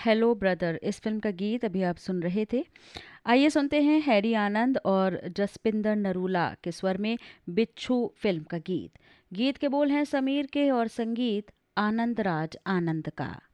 Hello brother इस film का गीत अभी आप सुन रहे थे। आइए सुनते हैं हैरी आनंद और जसपिंदर नरूला के स्वर में बिच्छू फिल्म का गीत। गीत के बोल हैं समीर के और संगीत आनंद राज आनंद का।